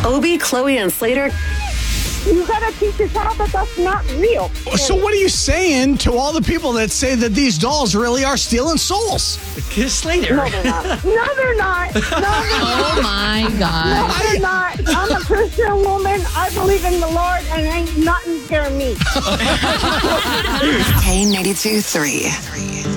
Obi, Chloe, and Slater. You gotta teach your child that that's not real. So what are you saying to all the people that say that these dolls really are stealing souls? Kiss Slater. No, they're not. No, they're not. No, they're not. Oh my No, God. they're not. I'm a Christian woman. I believe in the Lord, and ain't nothing scaring me. K92 3.